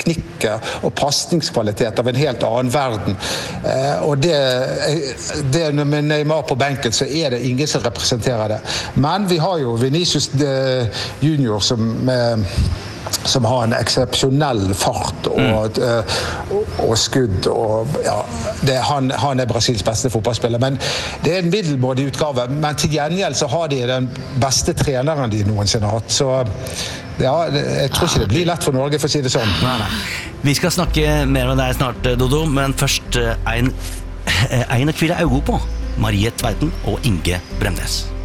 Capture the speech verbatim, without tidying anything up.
teknikker og pasningskvalitet av en helt annen verden. Eh, og det, det med Neymar på benken, så er det ingen som representerer det. Men vi har jo Vinicius Junior som eh, som har en eksepsjonell fart og, mm. og, og skudd og, ja, det, han, han er Brasils beste fotballspiller, men det er en middelmådig utgave, men til gjengjeld så har de den beste treneren de noensinne har hatt, så ja, jeg tror ikke det blir lett for Norge for å si det sånn. Nei, nei. Vi skal snakke mer om deg snart, Dodo, men først en, en kvile øye på Marie Tveiten og Inge Bremnes.